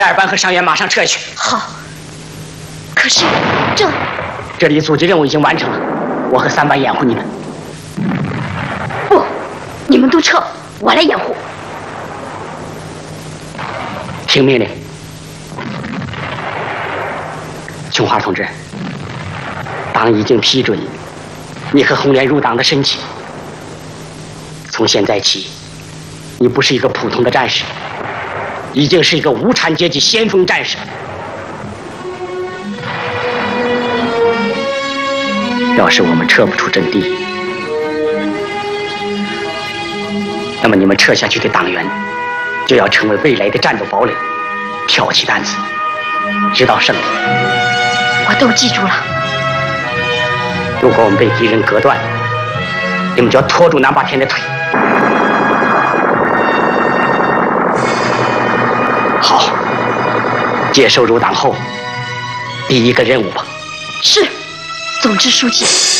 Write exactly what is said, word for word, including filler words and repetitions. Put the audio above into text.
二班和伤员马上撤去。 好。可是这这里阻击任务已经完成了，我和三班掩护你们。 不，你们都撤，我来掩护。 听命令，琼花同志，党已经批准你和红莲入党的申请。从现在起，你不是一个普通的战士，已经是一个无产阶级先锋战士。要是我们撤不出阵地，那么你们撤下去的党员就要成为未来的战斗堡垒，挑起担子，直到胜利。 我都记住了。 如果我们被敌人隔断，你们就要拖住南霸天的腿。好，接受入党后第一个任务吧。 是，总支书记。